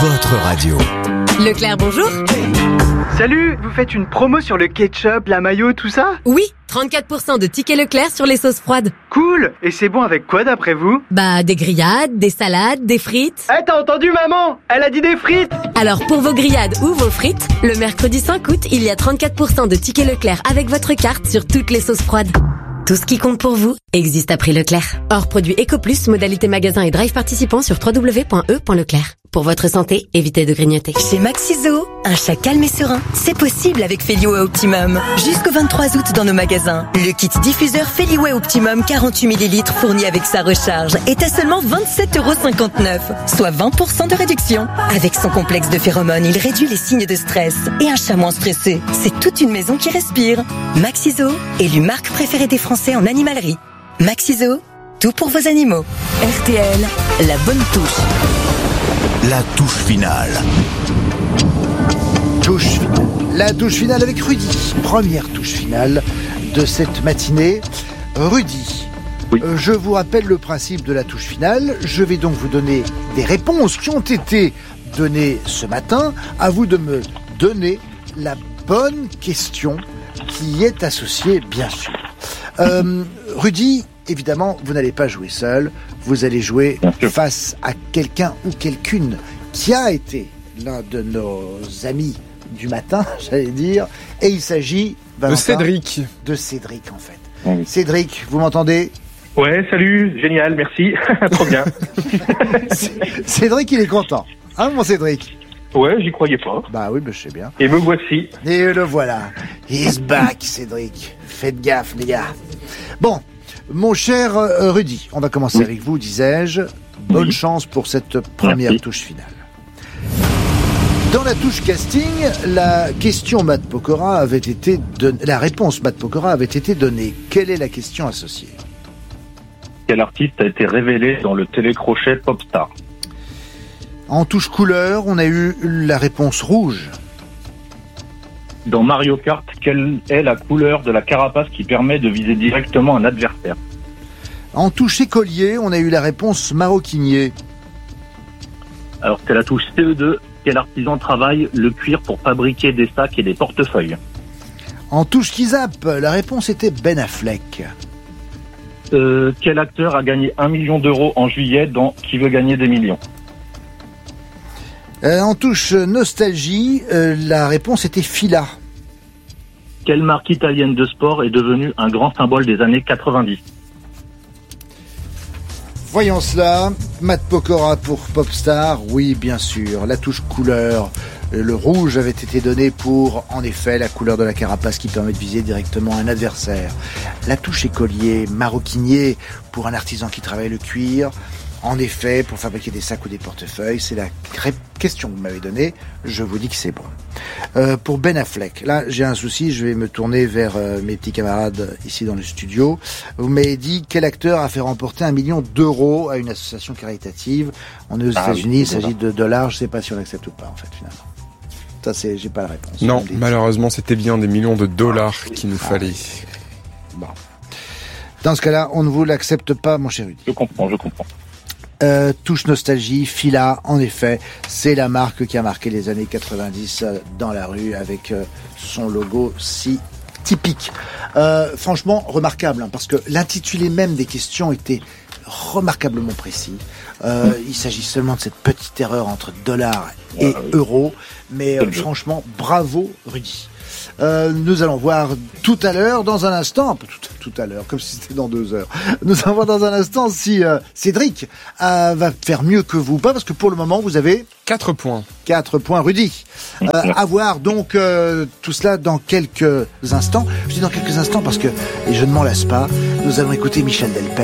Votre radio. Leclerc, bonjour. Salut, vous faites une promo sur le ketchup, la mayo, tout ça ? Oui, 34% de tickets Leclerc sur les sauces froides. Cool. Et c'est bon avec quoi d'après vous ? Bah, des grillades, des salades, des frites. Eh, t'as entendu maman ? Elle a dit des frites ! Alors pour vos grillades ou vos frites, le mercredi 5 août, il y a 34% de tickets Leclerc avec votre carte sur toutes les sauces froides. Tout ce qui compte pour vous existe à prix Leclerc. Hors produit EcoPlus, modalité magasin et drive participant sur www.e.leclerc. Pour votre santé, évitez de grignoter. Chez Maxiso, un chat calme et serein, c'est possible avec Feliway Optimum. Jusqu'au 23 août dans nos magasins, le kit diffuseur Feliway Optimum 48 ml fourni avec sa recharge est à seulement 27,59€, soit 20% de réduction. Avec son complexe de phéromones, il réduit les signes de stress et un chat moins stressé. C'est toute une maison qui respire. Maxiso, élu marque préférée des Français en animalerie. Maxiso, tout pour vos animaux. RTL, la bonne touche. La touche finale. La touche finale avec Rudy. Première touche finale de cette matinée. Rudy, oui. Je vous rappelle le principe de la touche finale. Je vais donc vous donner des réponses qui ont été données ce matin. À vous de me donner la bonne question qui y est associée, bien sûr. Rudy, évidemment, vous n'allez pas jouer seul. Vous allez jouer face à quelqu'un ou quelqu'une qui a été l'un de nos amis du matin, j'allais dire. Et il s'agit, Valentin, de Cédric. De Cédric, en fait. Oui. Cédric, vous m'entendez ? Ouais, salut, génial, merci. Trop bien. Cédric, il est content. Hein, mon Cédric ? Ouais, j'y croyais pas. Bah oui, je sais bien. Et me voici. Et le voilà. He's back, Cédric. Faites gaffe, les gars. Bon, mon cher Rudy, on va commencer avec vous, disais-je. Bonne chance pour cette première touche finale. Dans la touche casting, la question Matt Pokora avait été la réponse Matt Pokora avait été donnée. Quelle est la question associée ? Quel artiste a été révélé dans le télécrochet Popstar ? En touche couleur, on a eu la réponse rouge. Dans Mario Kart, quelle est la couleur de la carapace qui permet de viser directement un adversaire ? En touche écolier, on a eu la réponse maroquinier. Alors c'est la touche CE2. Quel artisan travaille le cuir pour fabriquer des sacs et des portefeuilles ? En touche qui zappe, la réponse était Ben Affleck. Quel acteur a gagné 1 million d'euros en juillet dans Qui veut gagner des millions ? En touche nostalgie, la réponse était Fila. Quelle marque italienne de sport est devenue un grand symbole des années 90 ? Voyons cela. Matt Pokora pour Popstar, oui bien sûr. La touche couleur, le rouge avait été donné pour, en effet, la couleur de la carapace qui permet de viser directement un adversaire. La touche écolier, maroquinier, pour un artisan qui travaille le cuir. En effet, pour fabriquer des sacs ou des portefeuilles, c'est la question que vous m'avez donnée. Je vous dis que c'est bon. Pour Ben Affleck, là, j'ai un souci. Je vais me tourner vers mes petits camarades ici dans le studio. Vous m'avez dit quel acteur a fait remporter 1 million d'euros à une association caritative. On est aux États-Unis, il s'agit de dollars. Je sais pas si on accepte ou pas, en fait, finalement. Ça, j'ai pas la réponse. Non, malheureusement, c'était bien des millions de dollars qu'il nous fallait. Bon. Dans ce cas-là, on ne vous l'accepte pas, mon cher Rudy. Je comprends. Touche nostalgie, Fila, en effet, c'est la marque qui a marqué les années 90 dans la rue avec son logo si typique. Franchement, remarquable, hein, parce que l'intitulé même des questions était remarquablement précis. Il s'agit seulement de cette petite erreur entre dollars et euros, mais franchement, bravo Rudy. Nous allons voir tout à l'heure, dans un instant, tout à l'heure, comme si c'était dans 2 heures. Nous allons voir dans un instant si Cédric va faire mieux que vous, pas parce que pour le moment vous avez 4 points. 4 points, Rudy. À voir donc tout cela dans quelques instants. Je dis dans quelques instants parce que, et je ne m'en lasse pas, nous allons écouter Michel Delpech.